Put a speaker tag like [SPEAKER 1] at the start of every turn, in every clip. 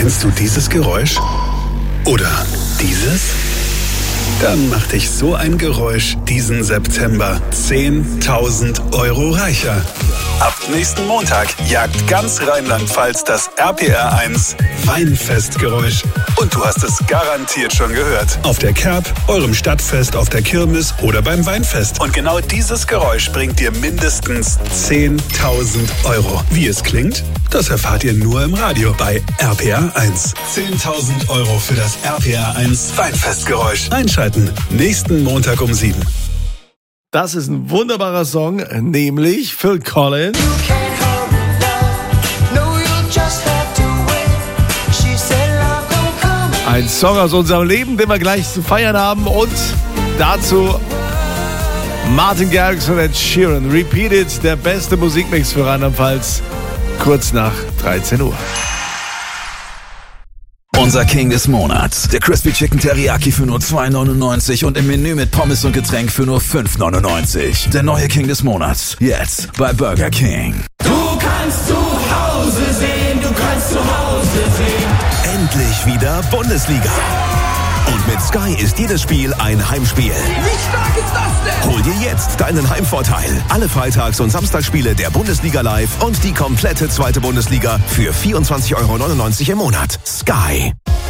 [SPEAKER 1] Kennst du dieses Geräusch? Oder dieses? Dann macht dich so ein Geräusch diesen September 10.000 Euro reicher. Ab nächsten Montag jagt ganz Rheinland-Pfalz das RPR1 Weinfestgeräusch. Und du hast es garantiert schon gehört. Auf der Kerb, eurem Stadtfest, auf der Kirmes oder beim Weinfest. Und genau dieses Geräusch bringt dir mindestens 10.000 Euro. Wie es klingt? Das erfahrt ihr nur im Radio bei RPR1. 10.000 Euro für das RPR1 Weinfestgeräusch. Einschalten, nächsten Montag um 7.
[SPEAKER 2] Das ist ein wunderbarer Song, nämlich Phil Collins. Ein Song aus unserem Leben, den wir gleich zu feiern haben. Und dazu Martin Garrix und Ed Sheeran. Repeated, der beste Musikmix für Rheinland-Pfalz. Kurz nach 13 Uhr.
[SPEAKER 3] Unser King des Monats. Der Crispy Chicken Teriyaki für nur $2,99 und im Menü mit Pommes und Getränk für nur $5,99. Der neue King des Monats. Jetzt bei Burger King.
[SPEAKER 4] Du kannst zu Hause sehen, du kannst zu Hause sehen.
[SPEAKER 1] Endlich wieder Bundesliga. Und mit Sky ist jedes Spiel ein Heimspiel.
[SPEAKER 4] Wie stark ist das denn?
[SPEAKER 1] Hol dir jetzt deinen Heimvorteil. Alle Freitags- und Samstagsspiele der Bundesliga live und die komplette zweite Bundesliga für €24,99 im Monat. Sky.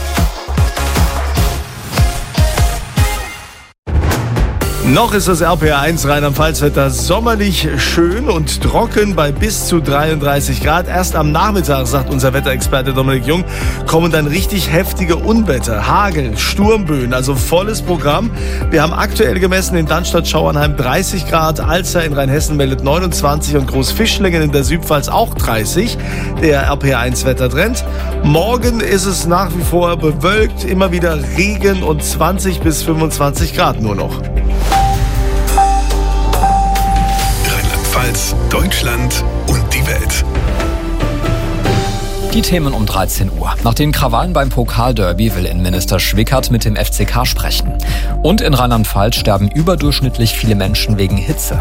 [SPEAKER 2] Noch ist das RPR1 Rheinland-Pfalz-Wetter sommerlich schön und trocken bei bis zu 33 Grad. Erst am Nachmittag, sagt unser Wetterexperte Dominik Jung, kommen dann richtig heftige Unwetter, Hagel, Sturmböen, also volles Programm. Wir haben aktuell gemessen in Dannstatt-Schauernheim 30 Grad, Alzer in Rheinhessen meldet 29 und Großfischlingen in der Südpfalz auch 30. Der RPR1-Wettertrend. Morgen ist es nach wie vor bewölkt, immer wieder Regen und 20 bis 25 Grad nur noch.
[SPEAKER 1] Rheinland-Pfalz, Deutschland und die Welt.
[SPEAKER 5] Die Themen um 13 Uhr. Nach den Krawallen beim Pokalderby will Innenminister Schwickert mit dem FCK sprechen. Und in Rheinland-Pfalz sterben überdurchschnittlich viele Menschen wegen Hitze.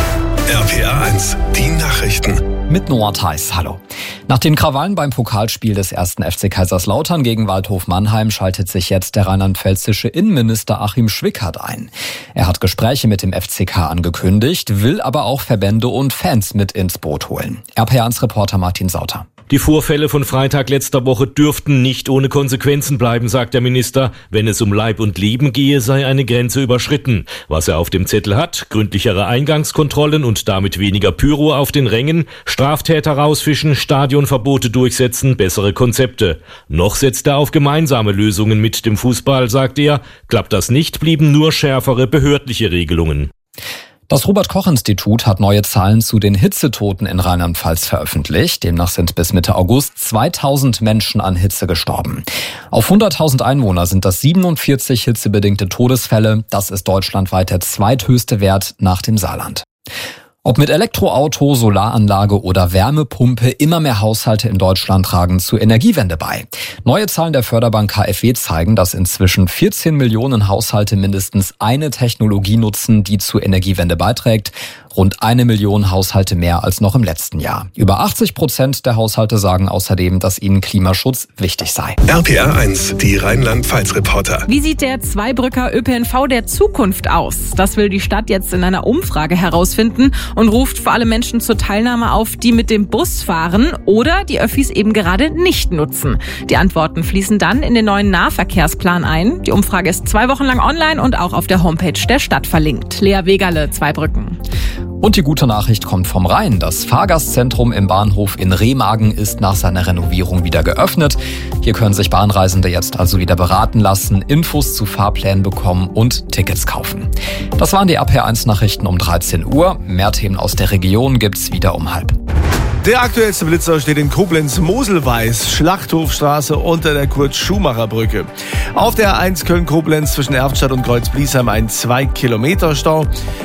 [SPEAKER 1] RPR1, die Nachrichten.
[SPEAKER 5] Mit Noah Theis, hallo. Nach den Krawallen beim Pokalspiel des 1. FC Kaiserslautern gegen Waldhof Mannheim schaltet sich jetzt der rheinland-pfälzische Innenminister Achim Schwickert ein. Er hat Gespräche mit dem FCK angekündigt, will aber auch Verbände und Fans mit ins Boot holen. RPR1-Reporter Martin Sauter.
[SPEAKER 6] Die Vorfälle von Freitag letzter Woche dürften nicht ohne Konsequenzen bleiben, sagt der Minister. Wenn es um Leib und Leben gehe, sei eine Grenze überschritten. Was er auf dem Zettel hat: gründlichere Eingangskontrollen und damit weniger Pyro auf den Rängen, Straftäter rausfischen, Stadionverbote durchsetzen, bessere Konzepte. Noch setzt er auf gemeinsame Lösungen mit dem Fußball, sagt er. Klappt das nicht, blieben nur schärfere behördliche Regelungen.
[SPEAKER 5] Das Robert-Koch-Institut hat neue Zahlen zu den Hitzetoten in Rheinland-Pfalz veröffentlicht. Demnach sind bis Mitte August 2000 Menschen an Hitze gestorben. Auf 100.000 Einwohner sind das 47 hitzebedingte Todesfälle. Das ist deutschlandweit der zweithöchste Wert nach dem Saarland. Ob mit Elektroauto, Solaranlage oder Wärmepumpe, immer mehr Haushalte in Deutschland tragen zur Energiewende bei. Neue Zahlen der Förderbank KfW zeigen, dass inzwischen 14 Millionen Haushalte mindestens eine Technologie nutzen, die zur Energiewende beiträgt. Rund 1 Million Haushalte mehr als noch im letzten Jahr. Über 80% der Haushalte sagen außerdem, dass ihnen Klimaschutz wichtig sei.
[SPEAKER 1] RPR1, die Rheinland-Pfalz-Reporter.
[SPEAKER 7] Wie sieht der Zweibrücker ÖPNV der Zukunft aus? Das will die Stadt jetzt in einer Umfrage herausfinden und ruft vor allem Menschen zur Teilnahme auf, die mit dem Bus fahren oder die Öffis eben gerade nicht nutzen. Die Antworten fließen dann in den neuen Nahverkehrsplan ein. Die Umfrage ist 2 Wochen lang online und auch auf der Homepage der Stadt verlinkt. Lea Wegerle, Zweibrücken.
[SPEAKER 5] Und die gute Nachricht kommt vom Rhein. Das Fahrgastzentrum im Bahnhof in Remagen ist nach seiner Renovierung wieder geöffnet. Hier können sich Bahnreisende jetzt also wieder beraten lassen, Infos zu Fahrplänen bekommen und Tickets kaufen. Das waren die RPR1-Nachrichten um 13 Uhr. Mehr Themen aus der Region gibt's wieder um 12:30.
[SPEAKER 2] Der aktuellste Blitzer steht in Koblenz-Moselweiß, Schlachthofstraße unter der Kurt-Schumacher-Brücke. Auf der A1 Köln-Koblenz zwischen Erftstadt und Kreuz-Bliesheim ein 2-Kilometer-Stau.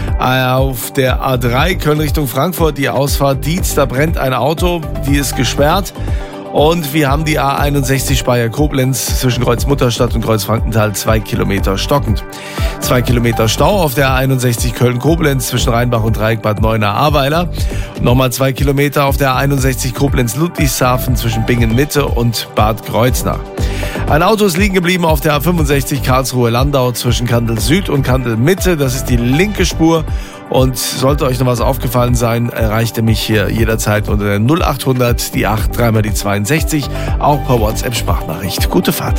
[SPEAKER 2] Auf der A3 Köln Richtung Frankfurt die Ausfahrt Dietz, da brennt ein Auto, die ist gesperrt. Und wir haben die A61 Speyer-Koblenz zwischen Kreuz-Mutterstadt und Kreuz-Frankenthal 2 Kilometer stockend. 2 Kilometer Stau auf der A61 Köln-Koblenz zwischen Rheinbach und Dreieck Bad Neuenahr-Ahrweiler. Nochmal 2 Kilometer auf der A61 Koblenz-Ludwigshafen zwischen Bingen-Mitte und Bad Kreuznach. Ein Auto ist liegen geblieben auf der A65 Karlsruhe-Landau zwischen Kandel Süd und Kandel Mitte. Das ist die linke Spur. Und sollte euch noch was aufgefallen sein, erreicht ihr mich hier jederzeit unter der 0800, die 8, dreimal die 62, auch per WhatsApp-Sprachnachricht. Gute Fahrt.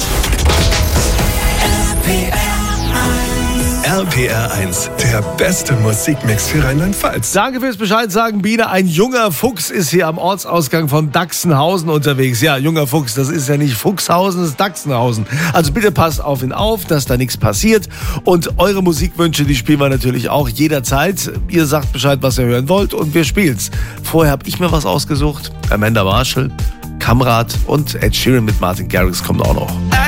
[SPEAKER 1] RPR1, der beste Musikmix für Rheinland-Pfalz.
[SPEAKER 2] Danke fürs Bescheid sagen, Biene. Ein junger Fuchs ist hier am Ortsausgang von Dachsenhausen unterwegs. Ja, junger Fuchs, das ist ja nicht Fuchshausen, das ist Dachsenhausen. Also bitte passt auf ihn auf, dass da nichts passiert. Und eure Musikwünsche, die spielen wir natürlich auch jederzeit. Ihr sagt Bescheid, was ihr hören wollt und wir spielen's. Vorher habe ich mir was ausgesucht. Amanda Marshall, Kamrat und Ed Sheeran mit Martin Garrix kommt auch noch.